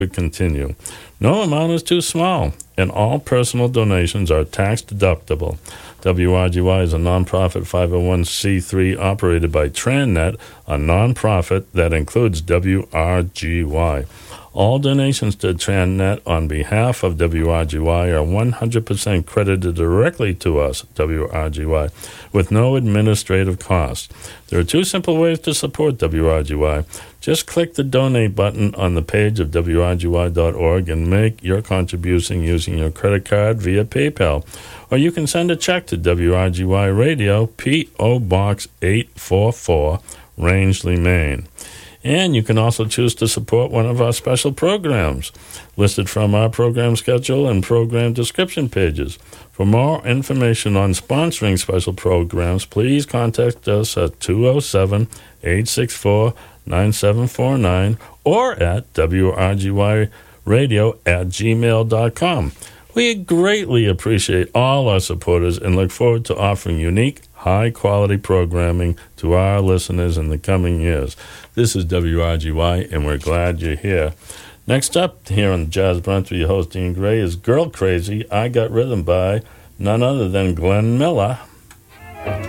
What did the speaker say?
we continue. No amount is too small, and all personal donations are tax deductible. WRGY is a nonprofit 501c3 operated by TranNet, a nonprofit that includes WRGY. All donations to TranNet on behalf of WRGY are 100% credited directly to us, WRGY, with no administrative cost. There are two simple ways to support WRGY. Just click the donate button on the page of WRGY.org and make your contribution using your credit card via PayPal. Or you can send a check to WRGY Radio, P.O. Box 844, Rangeley, Maine. And you can also choose to support one of our special programs, listed from our program schedule and program description pages. For more information on sponsoring special programs, please contact us at 207-864-9749 or at wrgyradio@gmail.com. We greatly appreciate all our supporters and look forward to offering unique, high-quality programming to our listeners in the coming years. This is WRGY, and we're glad you're here. Next up, here on Jazz Brunch with your host, Dean Gray, is Girl Crazy, I Got Rhythm by none other than Glenn Miller.